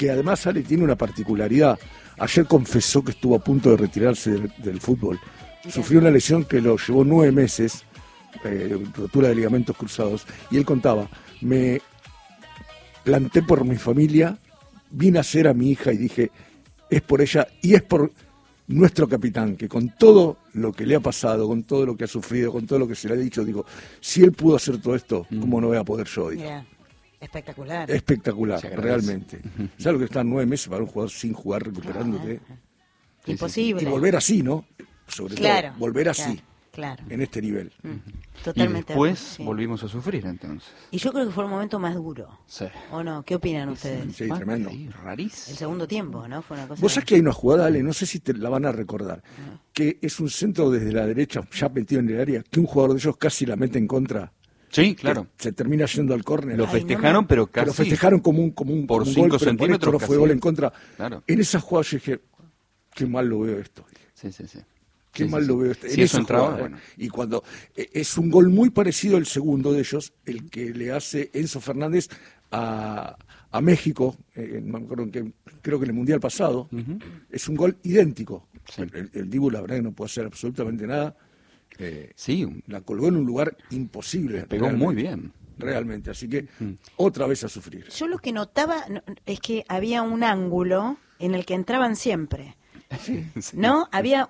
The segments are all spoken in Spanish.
que además Ale tiene una particularidad. Ayer confesó que estuvo a punto de retirarse del fútbol. Sufrió una lesión que lo llevó 9 meses, rotura de ligamentos cruzados, y él contaba, me planté por mi familia, vine a ser a mi hija y dije, es por ella y es por nuestro capitán, que con todo lo que le ha pasado, con todo lo que ha sufrido, con todo lo que se le ha dicho, digo, si él pudo hacer todo esto, ¿cómo no voy a poder yo? Digo. Espectacular. Espectacular, realmente. ¿Sabes lo que están 9 meses para un jugador sin jugar, recuperándote? Imposible. Y volver así, ¿no? Sobre todo, volver así. Claro. En este nivel. Totalmente. Y después volvimos a sufrir, entonces. Y yo creo que fue el momento más duro. Sí. ¿O no? ¿Qué opinan ustedes? Sí, tremendo. Rarísimo. El segundo tiempo, ¿no? Fue una cosa. Vos sabés que hay una jugada, Ale, no sé si te la van a recordar, que es un centro desde la derecha, ya metido en el área, que un jugador de ellos casi la mete en contra. Sí, claro. Se termina yendo al córner. Lo festejaron, pero casi. Lo festejaron como un por como un 5 gol, centímetros. No fue gol en contra. Claro. En esa jugada yo dije, qué mal lo veo esto. Sí. Qué mal lo veo. Si eso entraba, bueno. Y cuando es un gol muy parecido al segundo de ellos, el que le hace Enzo Fernández a México, me acuerdo creo que en el Mundial pasado, es un gol idéntico. Sí. El Dibu, la verdad, que no puede hacer absolutamente nada. Sí. La colgó en un lugar imposible. La pegó muy bien. Realmente, así que otra vez a sufrir. Yo lo que notaba es que había un ángulo en el que entraban siempre. Sí. ¿No? Había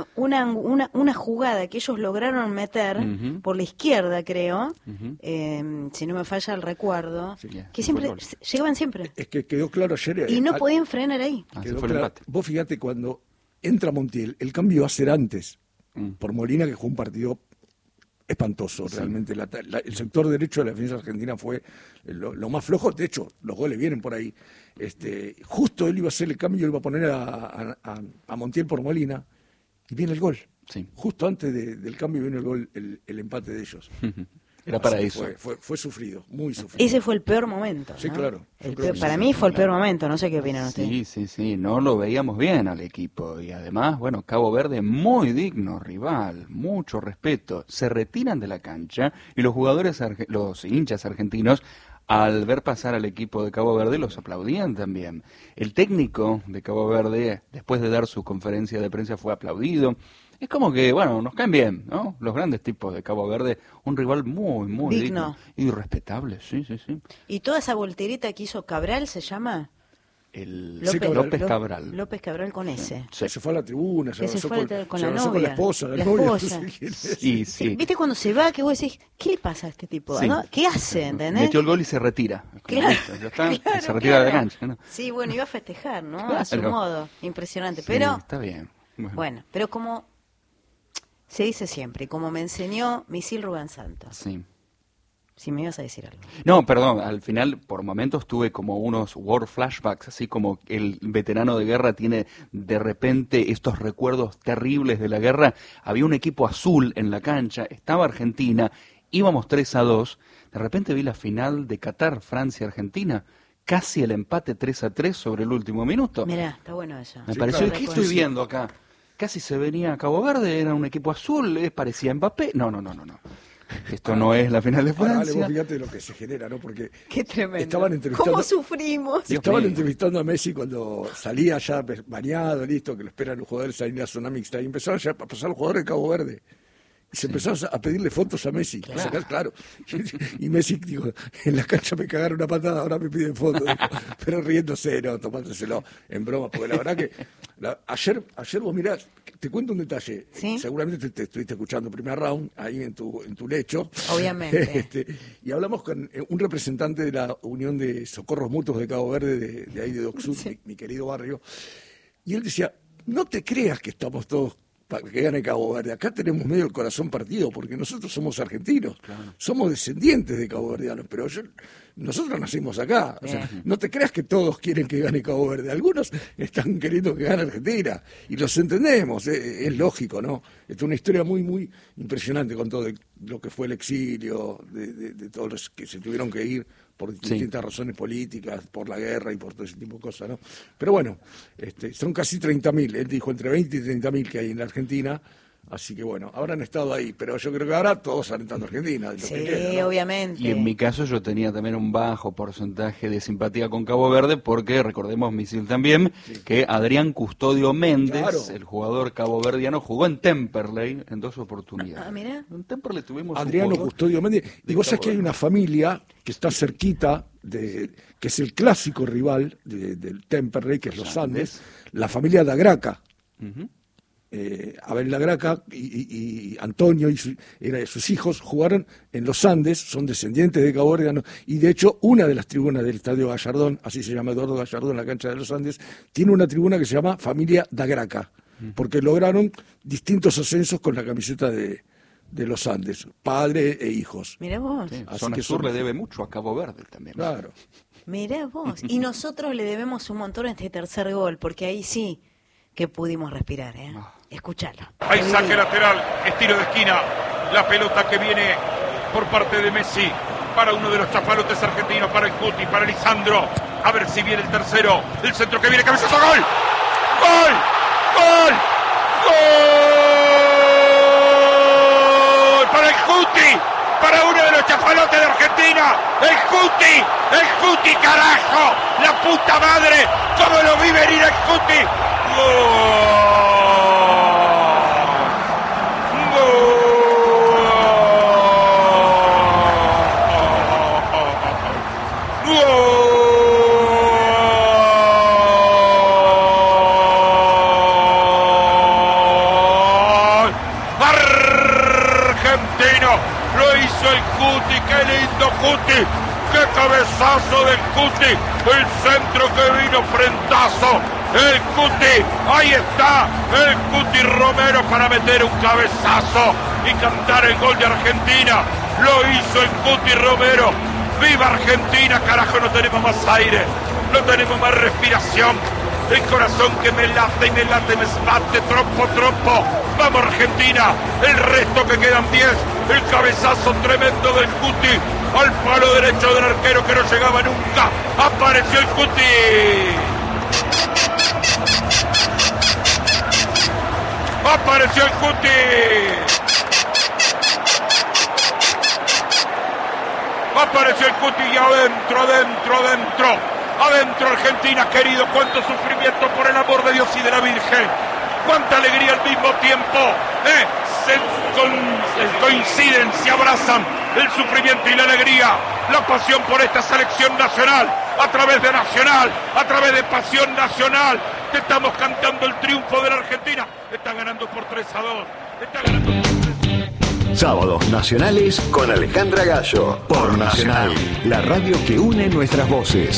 una jugada que ellos lograron meter por la izquierda, creo, si no me falla el recuerdo, que siempre llegaban siempre. Es que quedó claro ayer. Y no podían frenar ahí. Quedó claro. Vos fíjate, cuando entra Montiel, el cambio va a ser antes, por Molina, que jugó un partido espantoso, realmente. El sector derecho de la defensa argentina fue lo más flojo. De hecho, los goles vienen por ahí. Justo él iba a hacer el cambio, él iba a poner a Montiel por Molina, y viene el gol. Sí. Justo antes del cambio viene el gol, el empate de ellos. Era para eso. Fue sufrido, muy sufrido. Ese fue el peor momento, ¿no? Sí, claro. Para mí fue el peor momento, no sé qué opinan ustedes. Sí, no lo veíamos bien al equipo. Y además, bueno, Cabo Verde muy digno rival, mucho respeto. Se retiran de la cancha y los jugadores, los hinchas argentinos, al ver pasar al equipo de Cabo Verde, los aplaudían también. El técnico de Cabo Verde, después de dar su conferencia de prensa, fue aplaudido. Es como que, bueno, nos caen bien, ¿no? Los grandes tipos de Cabo Verde, un rival muy digno. Y respetable, sí. ¿Y toda esa voltereta que hizo Cabral se llama? López Cabral. López Cabral con S. Sí. Se fue a la tribuna, se fue con la novia. Con la esposa. Sí. ¿Viste cuando se va que vos decís, qué le pasa a este tipo? Sí. ¿No? ¿Qué hace? ¿Entendés? Metió el gol y se retira. Claro, ya está, se retira de la cancha, ¿no? Sí, bueno, iba a festejar, ¿no? Claro. A su modo. Impresionante. Sí, pero está bien. Bueno, pero como se dice siempre, como me enseñó Misil Rubén Santos. Sí. Si me ibas a decir algo. No, perdón, al final por momentos tuve como unos war flashbacks, así como el veterano de guerra tiene de repente estos recuerdos terribles de la guerra. Había un equipo azul en la cancha, estaba Argentina, íbamos 3-2, de repente vi la final de Qatar, Francia-Argentina, casi el empate 3-3 sobre el último minuto. Mirá, está bueno eso. Me pareció, ¿qué estoy viendo acá? Casi se venía a Cabo Verde, era un equipo azul, parecía Mbappé. No. Esto no es la final de Francia. Vos fíjate lo que se genera, ¿no? Porque qué tremendo. Estaban entrevistando, ¿cómo sufrimos? Estaban entrevistando a Messi cuando salía ya bañado, listo, que lo esperan los jugadores ahí en la zona mixta. Y empezaron ya a pasar los jugadores de Cabo Verde. Y se empezaron a pedirle fotos a Messi. Claro. Y Messi dijo, en la cancha me cagaron una patada, ahora me piden fotos. Pero riéndose, no, tomándoselo en broma. Porque la verdad que ayer vos mirás, te cuento un detalle. ¿Sí? Seguramente te estuviste escuchando primer round ahí en tu lecho. Obviamente. Y hablamos con un representante de la Unión de Socorros Mutuos de Cabo Verde, de ahí de Doc Sud, mi querido barrio. Y él decía, no te creas que estamos todos para que gane Cabo Verde. Acá tenemos medio el corazón partido, porque nosotros somos argentinos, somos descendientes de caboverdianos, pero nosotros nacimos acá. O sea, no te creas que todos quieren que gane Cabo Verde. Algunos están queriendo que gane Argentina, y los entendemos, es lógico, ¿no? Es una historia muy impresionante con todo lo que fue el exilio, de todos los que se tuvieron que ir por distintas razones políticas, por la guerra y por todo ese tipo de cosas, ¿no? Pero bueno, son casi 30.000, él dijo entre 20 y 30.000 que hay en la Argentina, Así que bueno, habrán estado ahí, pero yo creo que ahora todos alentando a Argentina. Sí, ¿no? Obviamente. Y en mi caso yo tenía también un bajo porcentaje de simpatía con Cabo Verde, porque recordemos, Misil también, que Adrián Custodio Méndez, el jugador caboverdiano, jugó en Temperley en 2 oportunidades. Mira. En Temperley tuvimos Adriano Custodio Méndez. Y vos sabés que hay una familia que está cerquita, que es el clásico rival del Temperley, que es los Andes, la familia Dagraca. Abel Dagraca y Antonio y sus hijos jugaron en los Andes, son descendientes de caboverdianos, y de hecho una de las tribunas del Estadio Gallardón, así se llama Eduardo Gallardón, la cancha de los Andes, tiene una tribuna que se llama Familia Dagraca, porque lograron distintos ascensos con la camiseta de los Andes, padre e hijos. Mirá vos. Sí, Zona Sur le debe mucho a Cabo Verde también. Claro. Mirá vos. Y nosotros le debemos un montón a este tercer gol, porque ahí sí que pudimos respirar, ¿eh? Escuchalo. Hay saque lateral, estilo de esquina. La pelota que viene por parte de Messi para uno de los chapalotes argentinos, para el Cuti, para Lisandro. A ver si viene el tercero. El centro que viene, cabezazo, gol. ¡Gol! ¡Gol! ¡Gol! Para el Cuti, para uno de los chapalotes de Argentina. El Cuti, carajo. La puta madre. ¿Cómo lo vi venir el Cuti? Argentino, lo hizo el Cuti, qué lindo Cuti, qué cabezazo del Cuti, el centro que vino, frentazo, el Cuti, ahí está, el Cuti Romero para meter un cabezazo y cantar el gol de Argentina, lo hizo el Cuti Romero. ¡Viva Argentina, carajo! No tenemos más aire, no tenemos más respiración, el corazón que me late, me bate, troppo. ¡Vamos Argentina! El resto que quedan 10, el cabezazo tremendo del Cuti al palo derecho del arquero que no llegaba nunca. ¡Apareció el Cuti! ¡Apareció el Cuti! Apareció el Cuti y adentro Argentina, querido, cuánto sufrimiento, por el amor de Dios y de la Virgen, cuánta alegría al mismo tiempo, coinciden, se abrazan, el sufrimiento y la alegría, la pasión por esta selección nacional, a través de Nacional, a través de Pasión Nacional, te estamos cantando el triunfo de la Argentina, está ganando por 3-2, está ganando por 3-2. Sábados nacionales con Alejandra Gallo por Nacional, la radio que une nuestras voces.